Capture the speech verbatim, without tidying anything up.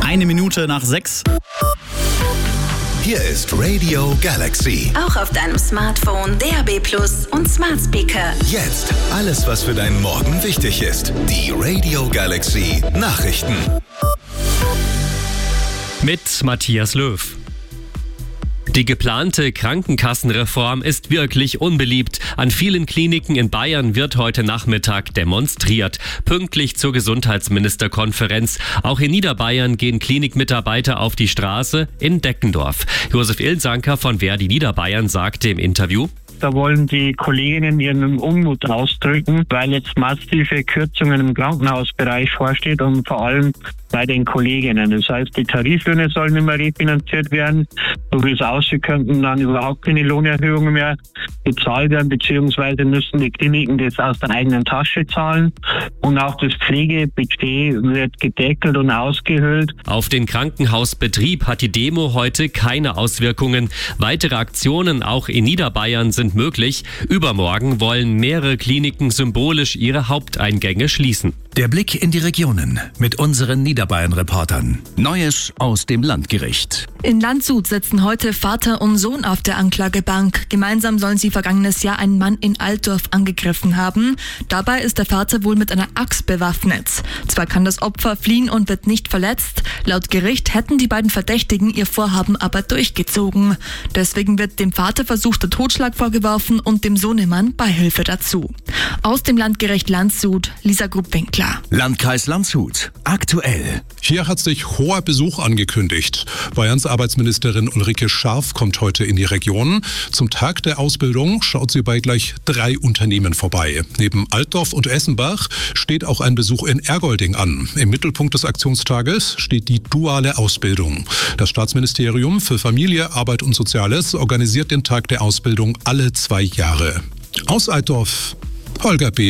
Eine Minute nach sechs. Hier ist Radio Galaxy. Auch auf deinem Smartphone, D A B plus und Smart Speaker. Jetzt alles, was für deinen Morgen wichtig ist. Die Radio Galaxy Nachrichten. Mit Matthias Löw. Die geplante Krankenkassenreform ist wirklich unbeliebt. An vielen Kliniken in Bayern wird heute Nachmittag demonstriert. Pünktlich zur Gesundheitsministerkonferenz. Auch in Niederbayern gehen Klinikmitarbeiter auf die Straße in Deckendorf. Josef Ilsanker von Verdi Niederbayern sagte im Interview: Da wollen die Kolleginnen ihren Unmut ausdrücken, weil jetzt massive Kürzungen im Krankenhausbereich vorsteht und vor allem bei den Kolleginnen. Das heißt, die Tariflöhne sollen immer refinanziert werden. So wie es aussieht, könnten dann überhaupt keine Lohnerhöhungen mehr bezahlt werden, beziehungsweise müssen die Kliniken das aus der eigenen Tasche zahlen. Und auch das Pflegebudget wird gedeckelt und ausgehöhlt. Auf den Krankenhausbetrieb hat die Demo heute keine Auswirkungen. Weitere Aktionen auch in Niederbayern sind möglich. Übermorgen wollen mehrere Kliniken symbolisch ihre Haupteingänge schließen. Der Blick in die Regionen mit unseren Niederbayern-Reportern. Neues aus dem Landgericht. In Landshut sitzen heute Vater und Sohn auf der Anklagebank. Gemeinsam sollen sie vergangenes Jahr einen Mann in Altdorf angegriffen haben. Dabei ist der Vater wohl mit einer Axt bewaffnet. Zwar kann das Opfer fliehen und wird nicht verletzt. Laut Gericht hätten die beiden Verdächtigen ihr Vorhaben aber durchgezogen. Deswegen wird dem Vater versuchter Totschlag vorgeworfen und dem Sohnemann Beihilfe dazu. Aus dem Landgericht Landshut, Lisa Grubwinkler. Landkreis Landshut. Aktuell. Hier hat sich hoher Besuch angekündigt. Bayerns Arbeitsministerin Ulrike Scharf kommt heute in die Region. Zum Tag der Ausbildung schaut sie bei gleich drei Unternehmen vorbei. Neben Altdorf und Essenbach steht auch ein Besuch in Ergolding an. Im Mittelpunkt des Aktionstages steht die duale Ausbildung. Das Staatsministerium für Familie, Arbeit und Soziales organisiert den Tag der Ausbildung alle zwei Jahre. Aus Altdorf, Holger B.